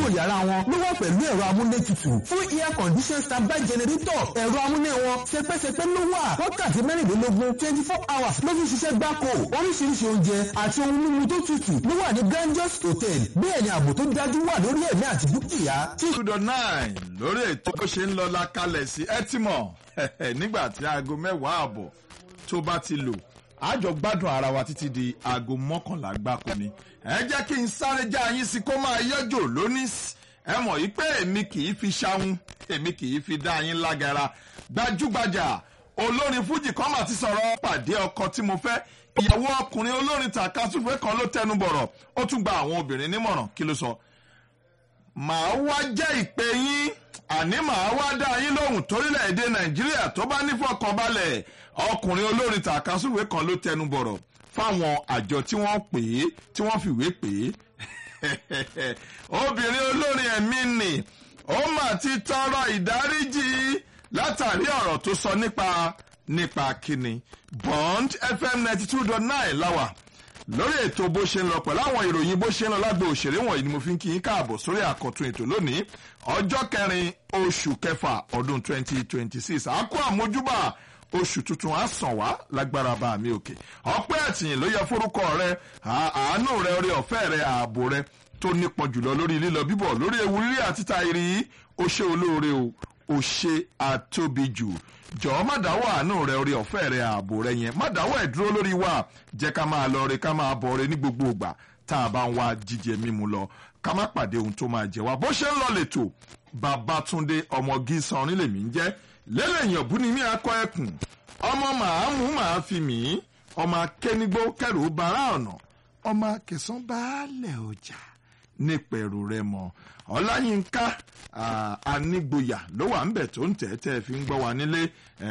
yàrá wọn ló wà pẹ̀lú ẹ̀rọ amúlétutù fún air condition standby generator. ẹ̀rọ amúlé wọn sẹpẹ́sẹpẹ́ ló wà wákàtí 24 hours ló fi ṣiṣẹ́ gbáko. oríṣiríṣi oúnjẹ àti ohun mímu tó tutù ló wà ní Ganges Hotel. bẹ́ẹ̀ ni ààbò tó dájú wà lórí ẹ̀mí àti dúkìá. 2.9 lórí ètò bó ṣe ń lọ la kalẹ̀ sí ẹtìmọ̀ nígbà tí aago 10:00 tó bá ti lò àjọ gbádùn ara wa títí di aago 11 gbáko ni. ẹ jẹ́ kí n sáré já yín sí kó máa yọjò lónìí. ẹ mọ̀ yìí pé èmi kì í fi ṣahun, èmi kì í fi dá yín lágara. gbajúgbajà olórin fújì kan mà ti sọ̀rọ̀ pàdé ọkọ tí mo fẹ́. ìyàwó ọkùnrin olórin tàkasúfé kan ló tẹnu bọ̀rọ̀, ó tún gba àwọn obìnrin nímọ̀ràn. kí ló sọ? màá wá jẹ́ ìpè yín, àní màá wá dá yín lóhùn torílẹ̀-èdè Nàìjíríà tó bá nífọ̀kànbalẹ̀. ọkùnrin olórin tàkasúfé kan ló tẹnu bọ̀rọ̀ fáwọn àjọ tí wọ́n pè é, tí wọ́n fìwé pè é. obìnrin olórin ẹ̀mí nì ó mà ti tọrọ ìdáríjì látàrí ọ̀rọ̀ tó sọ nípa kíni. Bond FM 92.9 láwà lórí ètò bó ṣe ń lọ pẹ̀lú àwọn ìròyìn bó ṣe ń lọ lágbo òṣèré wọ̀nyí ni mo fi ń kí yín káàbọ̀ sórí àkọ́tún ètò lónìí ọjọ́ 4 oṣù kẹfà ọdún 2026. àkó àmójúbà oṣù tuntun á sàn wá lágbára bá mi òkè. ọpẹ́ àtìyìn ló yẹ forúkọ rẹ, àánú rẹ, oore ọ̀fẹ́ rẹ, ààbò rẹ tó nípọn jùlọ lórí lílọ bíbọ̀, lórí ewu rírí àti tàìrí. ó ṣe olóore o, ó ṣe àtóbi jù. jọ̀ọ́ má dáwọ́ àánú rẹ, oore ọ̀fẹ́ rẹ, ààbò rẹ yẹn má dáwọ́ ẹ̀ dúró lórí wa. jẹ́ ká máa lọ re, ká máa bọ̀ re ní gbogbo ìgbà tá a bá ń wá jíjẹ mímu lọ, ká má pàdé ohun tó máa jẹ wá. bó ṣe ń lọ lẹ́tọ̀ Babátúndé ọmọ Gísan nílẹ̀ mi ń jẹ́ lẹ́lẹ́yìn ọ̀bùn ni mí akọ ẹkùn ọmọ màámù máa fi mí ọmọ akẹ́nigbó kẹrù bàrà ọ̀nà ọmọ akẹsàn baálẹ̀ ọjà nípẹ̀rù rẹ mọ́. Ọláyínká Anígboyà ló wà ń bẹ̀ tó ń tẹ́ fi ń gbọ́ wa nílé.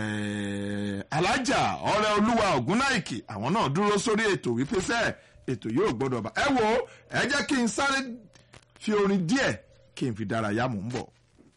Alájà ọ̀rẹ́ olúwa Ògúnnáìkì àwọn náà dúró sórí ètò wípé sẹ́ẹ̀ ètò yóò gbọ́dọ̀ bá. ẹ wo ẹ jẹ́ kí n sáré fi orin díẹ̀ kí n fi dárayá mò ń bọ̀.